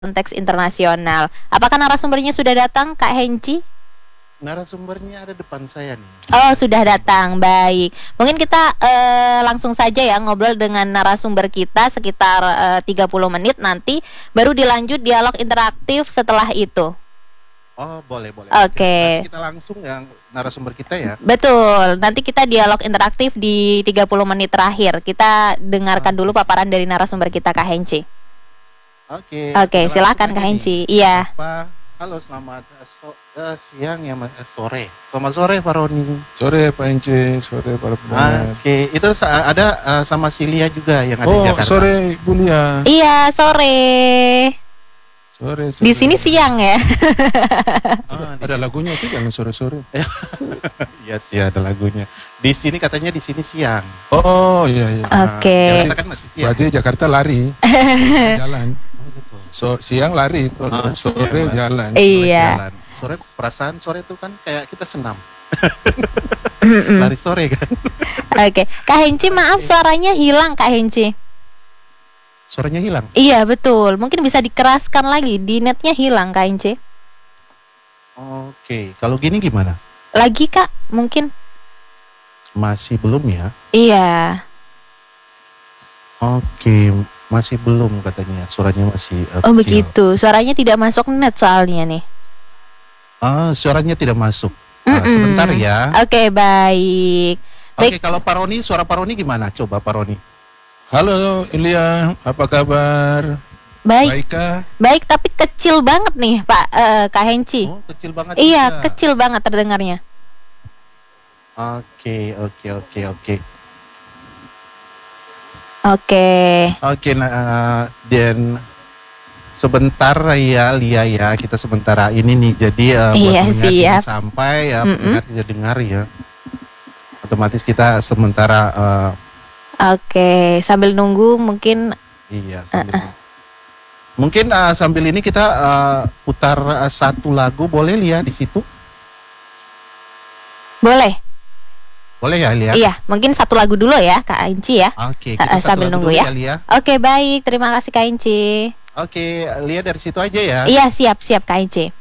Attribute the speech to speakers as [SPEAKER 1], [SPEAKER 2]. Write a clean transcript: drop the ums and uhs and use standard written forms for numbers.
[SPEAKER 1] konteks internasional. Apakah narasumbernya sudah datang, Kak Hengci?
[SPEAKER 2] Narasumbernya ada depan saya nih.
[SPEAKER 1] Oh, sudah datang. Baik. Mungkin kita langsung saja ya ngobrol dengan narasumber kita sekitar 30 menit, nanti baru dilanjut dialog interaktif setelah itu.
[SPEAKER 2] Oh, boleh.
[SPEAKER 1] Oke.
[SPEAKER 2] Nanti kita langsung yang narasumber kita ya.
[SPEAKER 1] Betul. Nanti kita dialog interaktif di 30 menit terakhir. Kita dengarkan dulu paparan dari narasumber kita, Kak Hengci. Oke, silakan Kak Hengci. Iya.
[SPEAKER 2] Halo, selamat siang ya, sore. Selamat sore Pak Roni.
[SPEAKER 3] Sore Pak Hengci, sore para pendengar.
[SPEAKER 2] Oke, itu ada sama Silia juga yang ada di Jakarta.
[SPEAKER 3] Sore Bu Lia.
[SPEAKER 1] Iya, sore.
[SPEAKER 3] Sore.
[SPEAKER 1] Di sini siang ya.
[SPEAKER 3] Ada lagunya itu kan sore-sore.
[SPEAKER 2] Iya sih, ada lagunya. Di sini katanya di sini siang.
[SPEAKER 3] Oh iya.
[SPEAKER 1] Oke.
[SPEAKER 2] Jakarta kan masih siang.
[SPEAKER 3] Berarti Jakarta lari. Jalan. Siang lari, sore jalan.
[SPEAKER 1] Iya.
[SPEAKER 2] Sore perasaan sore itu kan kayak kita senam. Lari sore kan.
[SPEAKER 1] Oke. Kak Hengci, maaf suaranya hilang Kak Hengci.
[SPEAKER 2] Suaranya hilang?
[SPEAKER 1] Iya betul. Mungkin bisa dikeraskan lagi. Di netnya hilang Kak Hengci.
[SPEAKER 2] Oke. Kalau gini gimana?
[SPEAKER 1] Lagi Kak, mungkin.
[SPEAKER 2] Masih belum ya?
[SPEAKER 1] Iya.
[SPEAKER 2] Oke, masih belum katanya. Suaranya masih
[SPEAKER 1] Oh begitu. Suaranya tidak masuk net soalnya nih.
[SPEAKER 2] Suaranya tidak masuk. Sebentar ya.
[SPEAKER 1] Oke, baik.
[SPEAKER 2] Oke, kalau Pak Roni, suara Pak Roni gimana? Coba Pak Roni.
[SPEAKER 3] Halo Ilya, apa kabar?
[SPEAKER 1] Baik.
[SPEAKER 3] Baikkah?
[SPEAKER 1] Baik, tapi kecil banget nih Pak Kak Hengci.
[SPEAKER 2] Oh, kecil banget.
[SPEAKER 1] Iya, kecil banget terdengarnya.
[SPEAKER 2] Oke. Oke, dan sebentar ya Lia ya, kita sementara ini nih. Jadi
[SPEAKER 1] iya,
[SPEAKER 2] siap. Sampai ya pendengar tidak dengar ya. Otomatis kita sementara
[SPEAKER 1] Oke, sambil nunggu mungkin.
[SPEAKER 2] Iya, mungkin sambil ini kita putar satu lagu, boleh Lia di situ?
[SPEAKER 1] Boleh.
[SPEAKER 2] Boleh ya Lia?
[SPEAKER 1] Iya, mungkin satu lagu dulu ya Kak Hengci ya.
[SPEAKER 2] Oke, kita
[SPEAKER 1] sambil nunggu ya.
[SPEAKER 2] Lia.
[SPEAKER 1] Oke, baik. Terima kasih Kak Hengci.
[SPEAKER 2] Oke, Lia dari situ aja ya.
[SPEAKER 1] Iya, siap Kak Hengci.